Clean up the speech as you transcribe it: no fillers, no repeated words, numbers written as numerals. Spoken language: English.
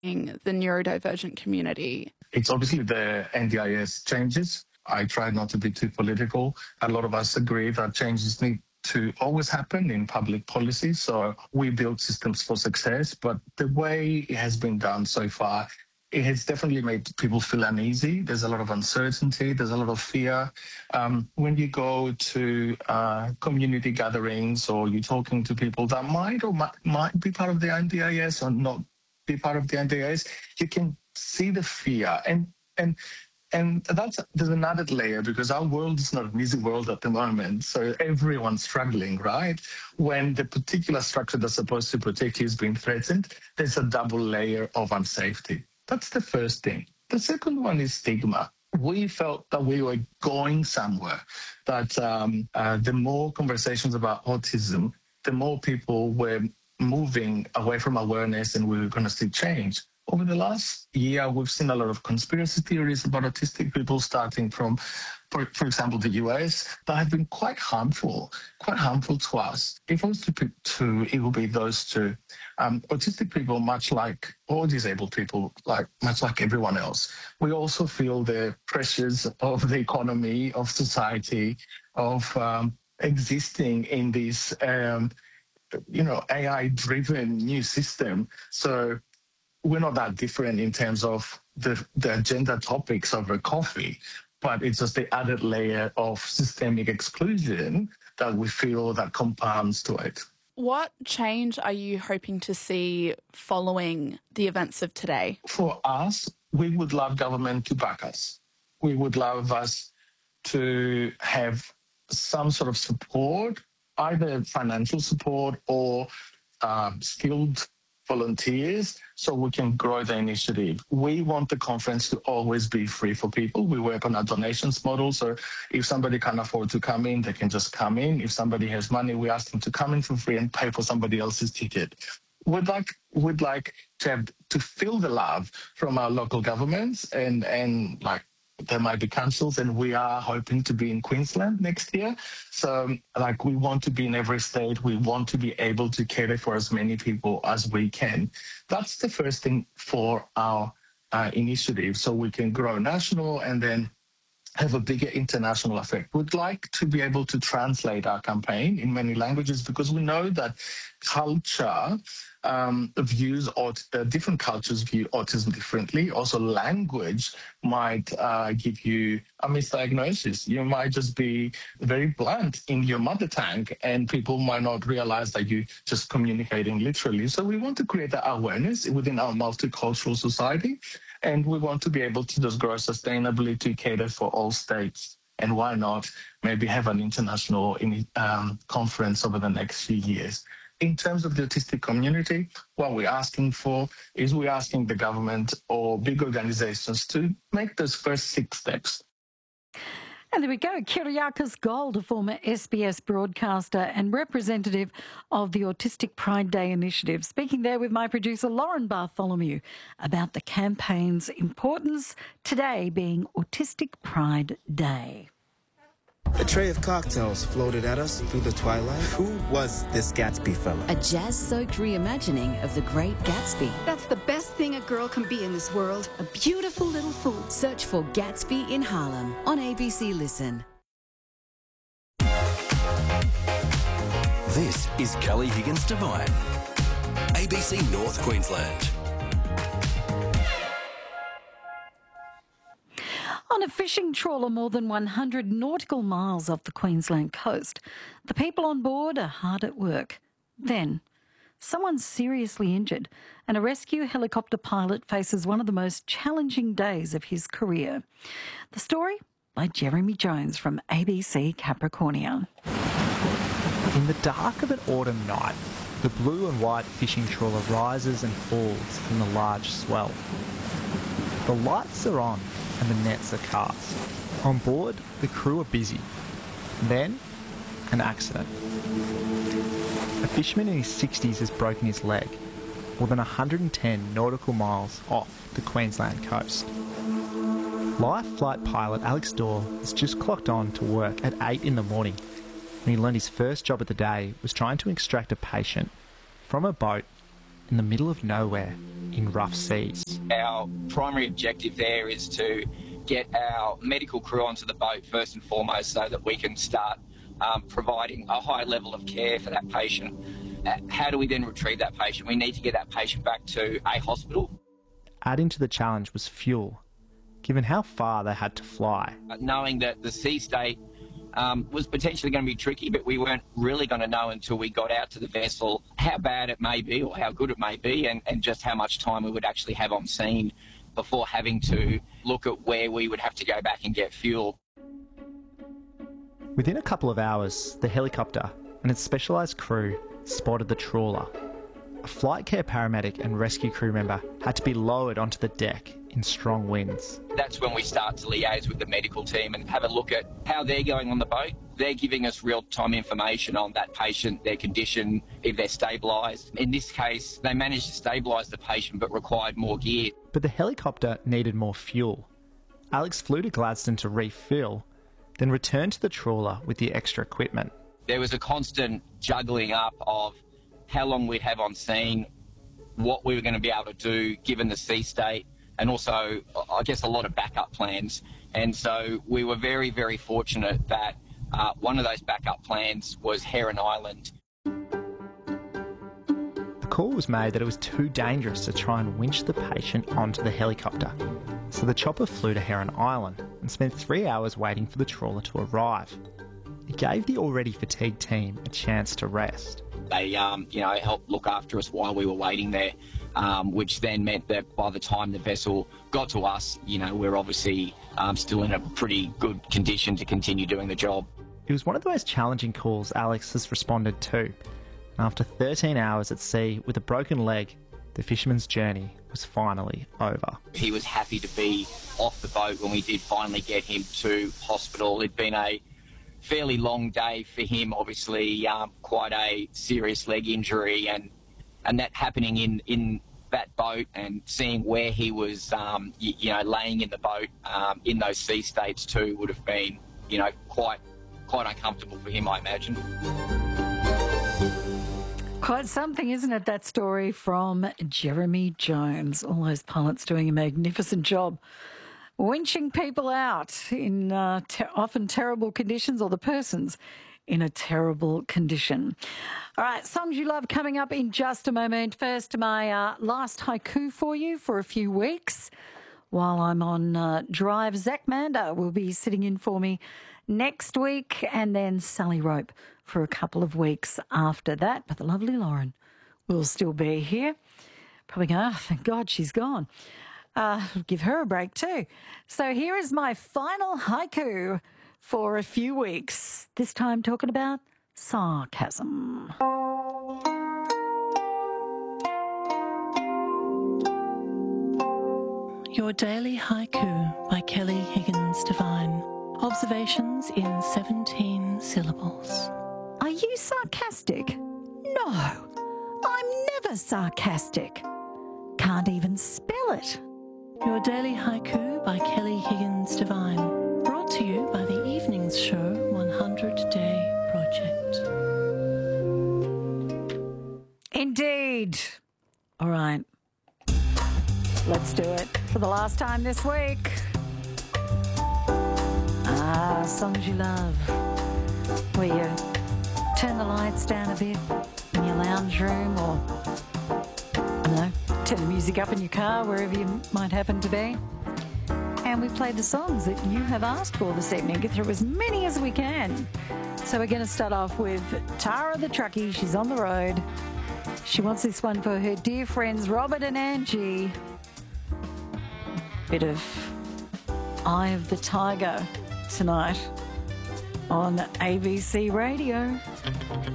the neurodivergent community? It's obviously the NDIS changes. I try not to be too political. A lot of us agree that changes need to always happen in public policy. So we build systems for success, but the way it has been done so far, it has definitely made people feel uneasy. There's a lot of uncertainty. There's a lot of fear. When you go to community gatherings or you're talking to people that might be part of the NDIS or not be part of the NDIS, you can see the fear. And there's an added layer because our world is not an easy world at the moment. So everyone's struggling, right? When the particular structure that's supposed to protect you is being threatened, there's a double layer of unsafety. That's the first thing. The second one is stigma. We felt that we were going somewhere, that the more conversations about autism, the more people were moving away from awareness and we were going to see change. Over the last year, we've seen a lot of conspiracy theories about autistic people starting from, for example, the US, that have been quite harmful to us. If I was to pick two, it would be those two. Autistic people, much like all disabled people, much like everyone else, we also feel the pressures of the economy, of society, of existing in this, AI-driven new system. So we're not that different in terms of the agenda topics over coffee, but it's just the added layer of systemic exclusion that we feel that compounds to it. What change are you hoping to see following the events of today? For us, we would love government to back us. We would love us to have some sort of support, either financial support or skilled volunteers, so we can grow the initiative. We want the conference to always be free for people. We work on a donations model, so if somebody can afford to come in, they can just come in. If somebody has money, we ask them to come in for free and pay for somebody else's ticket. We'd like to feel the love from our local governments and there might be councils, and we are hoping to be in Queensland next year. So, we want to be in every state. We want to be able to cater for as many people as we can. That's the first thing for our initiative, so we can grow national and then have a bigger international effect. We'd like to be able to translate our campaign in many languages because we know that culture different cultures view autism differently. Also, language might give you a misdiagnosis. You might just be very blunt in your mother tongue, and people might not realize that you're just communicating literally. So we want to create that awareness within our multicultural society, and we want to be able to just grow sustainably to cater for all states. And why not maybe have an international conference over the next few years? In terms of the autistic community, what we're asking for is we're asking the government or big organizations to make those first 6 steps. And there we go. Kyriakos Gold, a former SBS broadcaster and representative of the Autistic Pride Day initiative, speaking there with my producer Lauren Bartholomew about the campaign's importance, today being Autistic Pride Day. A tray of cocktails floated at us through the twilight. Who was this Gatsby fella? A jazz-soaked reimagining of The Great Gatsby. That's the best thing a girl can be in this world. A beautiful little fool. Search for Gatsby in Harlem on ABC Listen. This is Kelly Higgins Devine, ABC North Queensland. On a fishing trawler more than 100 nautical miles off the Queensland coast, the people on board are hard at work. Then, someone's seriously injured and a rescue helicopter pilot faces one of the most challenging days of his career. The story by Jeremy Jones from ABC Capricornia. In the dark of an autumn night, the blue and white fishing trawler rises and falls in the large swell. The lights are on and the nets are cast. On board, the crew are busy. Then, an accident. A fisherman in his 60s has broken his leg, more than 110 nautical miles off the Queensland coast. Life flight pilot Alex Dorr has just clocked on to work at 8 in the morning when he learned his first job of the day was trying to extract a patient from a boat in the middle of nowhere in rough seas. Our primary objective there is to get our medical crew onto the boat first and foremost so that we can start providing a high level of care for that patient. How do we then retrieve that patient? We need to get that patient back to a hospital. Adding to the challenge was fuel, given how far they had to fly. Knowing that the sea state was potentially going to be tricky, but we weren't really going to know until we got out to the vessel how bad it may be or how good it may be, and just how much time we would actually have on scene before having to look at where we would have to go back and get fuel. Within a couple of hours, the helicopter and its specialised crew spotted the trawler. A flight care paramedic and rescue crew member had to be lowered onto the deck in strong winds. That's when we start to liaise with the medical team and have a look at how they're going on the boat. They're giving us real-time information on that patient, their condition, if they're stabilised. In this case, they managed to stabilise the patient but required more gear. But the helicopter needed more fuel. Alex flew to Gladstone to refill, then returned to the trawler with the extra equipment. There was a constant juggling up of how long we'd have on scene, what we were going to be able to do given the sea state, and also, I guess, a lot of backup plans. And so we were very, very fortunate that one of those backup plans was Heron Island. The call was made that it was too dangerous to try and winch the patient onto the helicopter. So the chopper flew to Heron Island and spent 3 hours waiting for the trawler to arrive. It gave the already fatigued team a chance to rest. They, helped look after us while we were waiting there, which then meant that by the time the vessel got to us, we're obviously still in a pretty good condition to continue doing the job. It was one of the most challenging calls Alex has responded to. After 13 hours at sea with a broken leg, the fisherman's journey was finally over. He was happy to be off the boat when we did finally get him to hospital. It'd been a fairly long day for him, obviously, quite a serious leg injury, and that happening in that boat and seeing where he was, laying in the boat in those sea states too would have been, quite uncomfortable for him, I imagine. Quite something, isn't it, that story from Jeremy Jones? All those pilots doing a magnificent job winching people out in often terrible conditions, or the persons in a terrible condition. All right, songs you love coming up in just a moment. First, my last haiku for you for a few weeks while I'm on drive. Zach Mander will be sitting in for me next week, and then Sally Rope for a couple of weeks after that. But the lovely Lauren will still be here. Probably going, oh, thank God she's gone. Give her a break too. So here is my final haiku for a few weeks, this time talking about sarcasm. Your Daily Haiku by Kelly Higgins Devine. Observations in 17 syllables. Are you sarcastic? No, I'm never sarcastic. Can't even spell it. Your Daily Haiku by Kelly Higgins Devine. Brought to you by the Evenings Show 100 Day Project. Indeed. All right. Let's do it for the last time this week. Songs you love. Where you turn the lights down a bit in your lounge room, or, I don't know, turn the music up in your car, wherever you might happen to be. And we play the songs that you have asked for this evening. Get through as many as we can. So we're going to start off with Tara the Truckie. She's on the road. She wants this one for her dear friends Robert and Angie. Bit of Eye of the Tiger tonight on ABC Radio.